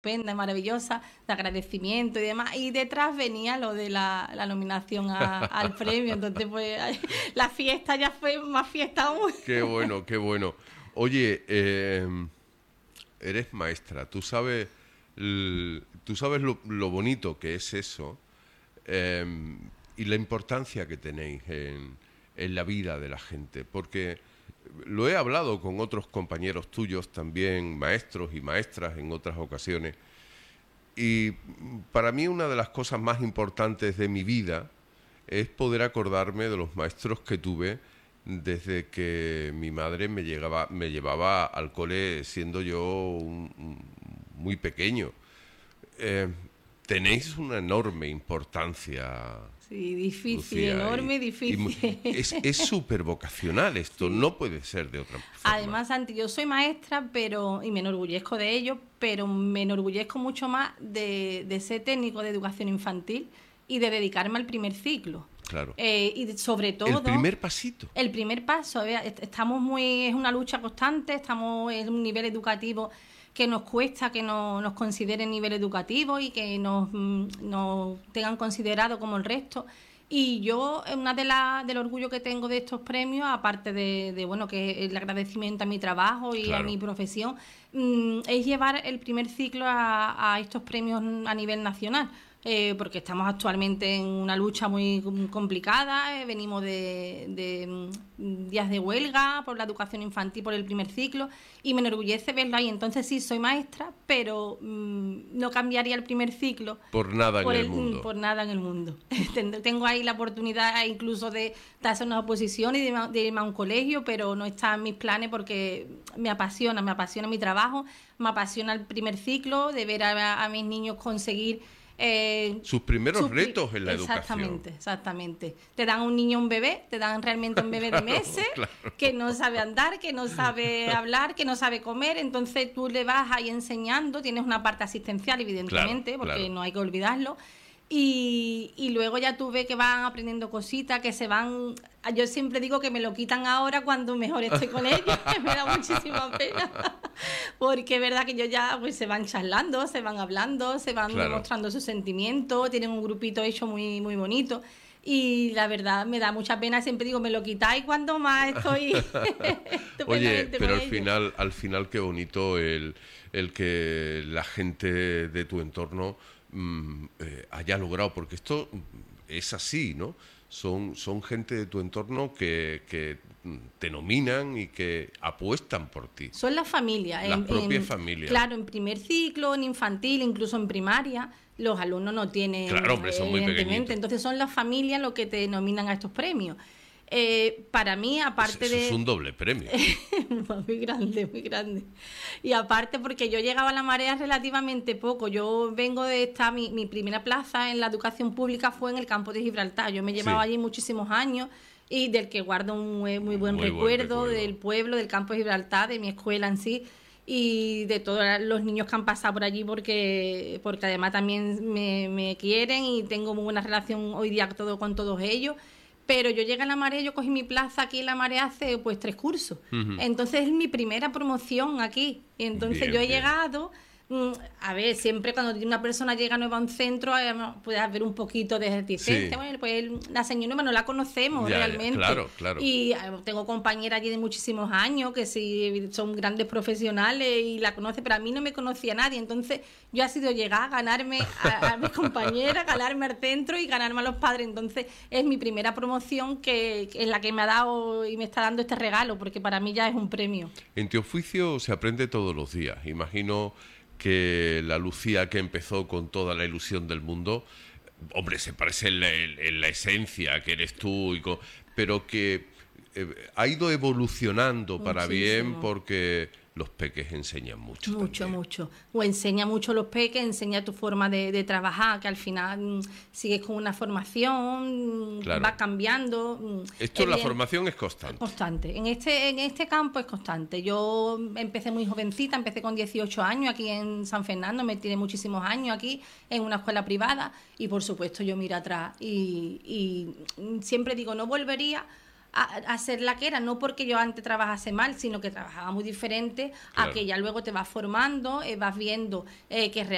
estupenda, maravillosa, de agradecimiento y demás, y detrás venía lo de la nominación al premio, entonces pues la fiesta ya fue más fiesta aún. Qué bueno, qué bueno. Oye, eres maestra, tú sabes lo bonito que es eso, eh, y la importancia que tenéis en la vida de la gente, porque lo he hablado con otros compañeros tuyos también, maestros y maestras en otras ocasiones, y para mí una de las cosas más importantes de mi vida es poder acordarme de los maestros que tuve desde que mi madre me llevaba al cole siendo yo muy pequeño. Eh, Tenéis una enorme importancia, Sí, difícil, Lucía, enorme, difícil. es súper vocacional esto, Sí. no puede ser de otra forma. Además, Santi, yo soy maestra, y me enorgullezco de ello, pero me enorgullezco mucho más de ser técnico de educación infantil y de dedicarme al primer ciclo. Claro. Y sobre todo... El primer pasito. El primer paso, es una lucha constante, estamos en un nivel educativo que nos cuesta que nos consideren nivel educativo y que nos tengan considerado como el resto. Y yo, del orgullo que tengo de estos premios, aparte de bueno, que el agradecimiento a mi trabajo y Claro. a mi profesión, es llevar el primer ciclo a estos premios a nivel nacional. Porque estamos actualmente en una lucha muy complicada, venimos de días de huelga por la educación infantil, por el primer ciclo, y me enorgullece verlo ahí. Entonces sí, soy maestra, pero no cambiaría el primer ciclo Por nada en el mundo. por nada en el mundo. Tengo ahí la oportunidad incluso de hacer una oposición y de irme a un colegio, pero no está en mis planes porque me apasiona mi trabajo, me apasiona el primer ciclo, de ver a mis niños conseguir sus primeros retos en la exactamente, educación. Exactamente. Te dan un niño, un bebé, te dan realmente un bebé de meses, Claro. que no sabe andar, que no sabe hablar, que no sabe comer, entonces tú le vas ahí enseñando, tienes una parte asistencial, evidentemente, Claro, porque claro. no hay que olvidarlo. Y luego ya tú ves que van aprendiendo cositas, que se van... Yo siempre digo que me lo quitan ahora cuando mejor estoy con ellos, que me da muchísima pena. Porque es verdad que ellos ya pues se van charlando, se van hablando, se van Claro. demostrando sus sentimientos, tienen un grupito hecho muy, muy bonito. Y la verdad me da mucha pena, siempre digo, me lo quitáis cuando más estoy Oye, estupendamente pero con ellos. al final qué bonito el que la gente de tu entorno haya logrado, porque esto es así, ¿no? Son gente de tu entorno que te nominan y que apuestan por ti. Son las familias. Las propias familias. Claro, en primer ciclo, en infantil, incluso en primaria, los alumnos no tienen, Claro, hombre, son muy evidentemente. pequeñitos. Entonces son las familias los que te denominan a estos premios. Para mí, aparte Eso de... es un doble premio. Muy grande, muy grande. Y aparte porque yo llegaba a la Marea relativamente poco. Yo vengo de mi primera plaza en la educación pública fue en el campo de Gibraltar. Yo me llevaba Sí. allí muchísimos años y del que guardo un muy buen recuerdo del pueblo, del campo de Gibraltar, de mi escuela en sí y de todos los niños que han pasado por allí porque además también me quieren y tengo muy buena relación hoy día con todos ellos. Pero yo llegué a la Marea, yo cogí mi plaza aquí en la Marea hace pues 3 cursos. Ujú. Entonces es mi primera promoción aquí. Y entonces Bien, yo he bien. llegado, a ver, siempre cuando una persona llega nueva a un centro, puede haber un poquito de reticencia. Sí. Bueno, pues la señora no la conocemos Ya, realmente. claro, claro. Y tengo compañeras allí de muchísimos años que sí son grandes profesionales y la conoce, pero a mí no me conocía nadie. Entonces yo ha sido llegar, ganarme a mis compañeras, ganarme al centro y ganarme a los padres. Entonces es mi primera promoción que es la que me ha dado y me está dando este regalo, porque para mí ya es un premio. En tu oficio se aprende todos los días. Imagino que la Lucía que empezó con toda la ilusión del mundo, hombre, se parece en la esencia que eres tú, pero que ha ido evolucionando para bien Muchísimo. porque los peques enseñan mucho. Mucho, también. mucho. O enseña mucho los peques, enseña tu forma de trabajar, que al final sigues con una formación, Claro. va cambiando. Esto, Es la bien. formación es constante. Constante. En este campo es constante. Yo empecé muy jovencita, empecé con 18 años aquí en San Fernando, me tiré muchísimos años aquí en una escuela privada y por supuesto yo miro atrás y siempre digo, no volvería a ser la que era, no porque yo antes trabajase mal, sino que trabajaba muy diferente Claro. a que ya luego te vas formando, vas viendo que realmente